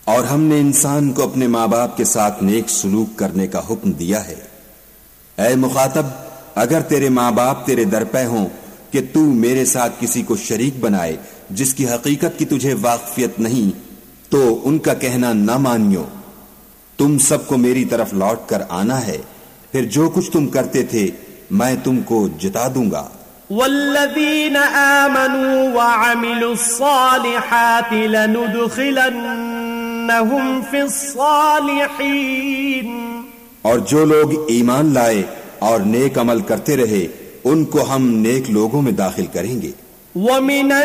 और हमने इंसान को अपने माँ बाप के साथ नेक सुलूक करने का हुक्म दिया है। ऐ मुखातब, अगर तेरे माँ बाप तेरे दर पे हों कि तू मेरे साथ किसी को शरीक बनाए जिसकी हकीकत की तुझे वाकफियत नहीं, तो उनका कहना न मानियो। तुम सबको मेरी तरफ लौट कर आना है, फिर जो कुछ तुम करते थे मैं तुमको जिता दूंगा। वल्लज़ीन आमनू व अमिलुस्सालिहाति लनुदखिलन्नहुम फिस्सालिहीन। और जो लोग ईमान लाए और नेक अमल करते रहे उनको हम नेक लोगों में दाखिल करेंगे।